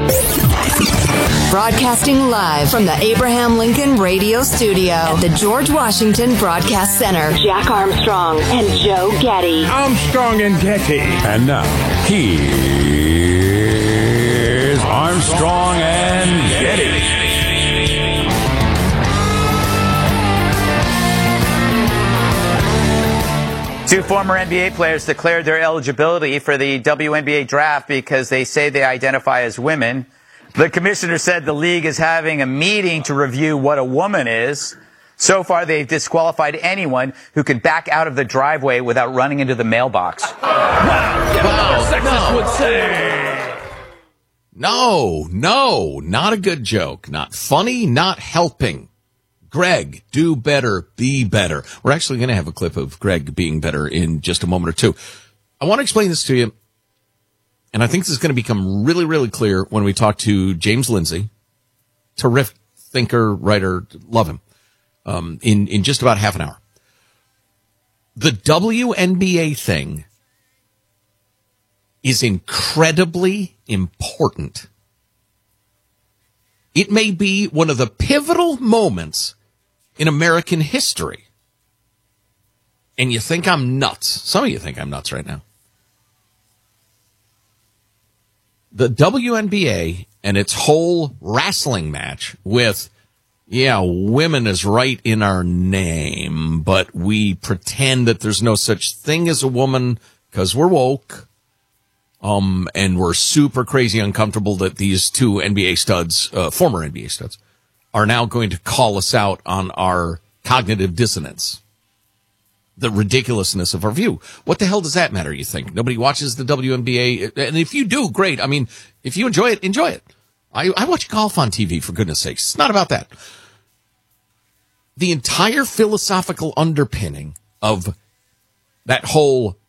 Broadcasting live from the Abraham Lincoln Radio Studio at the George Washington Broadcast Center. Jack Armstrong and Joe Getty. Armstrong and Getty. And now, here's Armstrong and Getty. Two former NBA players declared their eligibility for the WNBA draft because they say they identify as women. The commissioner said the league is having a meeting to review what a woman is. So far, they've disqualified anyone who could back out of the driveway without running into the mailbox. Sexist would say. No, not a good joke. Not funny, not helping. Greg, do better, be better. We're actually going to have a clip of Greg being better in just a moment or two. I want to explain this to you, and I think this is going to become really, really clear when we talk to James Lindsay, terrific thinker, writer, love him, in just about half an hour. The WNBA thing is incredibly important. It may be one of the pivotal moments in American history. And you think I'm nuts. Some of you think I'm nuts right now. The WNBA and its whole wrestling match with, women is right in our name, but we pretend that there's no such thing as a woman because we're woke. And we're super crazy uncomfortable that these two NBA studs, former NBA studs, are now going to call us out on our cognitive dissonance. The ridiculousness of our view. What the hell does that matter, you think? Nobody watches the WNBA. And if you do, great. I mean, if you enjoy it, enjoy it. I watch golf on TV, for goodness sakes. It's not about that. The entire philosophical underpinning of that whole